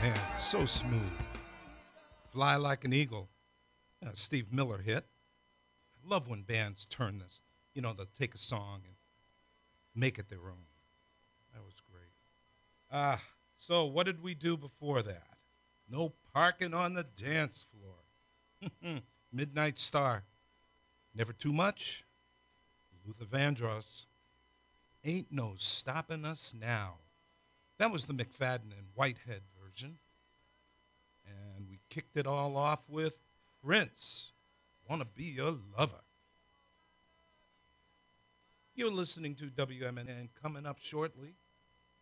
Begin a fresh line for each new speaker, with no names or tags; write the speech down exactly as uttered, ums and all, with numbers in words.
Man, so smooth. Fly Like an Eagle. Uh, Steve Miller hit. I love when bands turn this. You know, they'll take a song and make it their own. That was great. Ah, so what did we do before that? No parking on the dance floor. Midnight Star. Never Too Much. Luther Vandross. Ain't No Stopping Us Now. That was the McFadden and Whitehead version. And we kicked it all off with Prince, Wanna Be Your Lover. You're listening to W M N, and coming up shortly,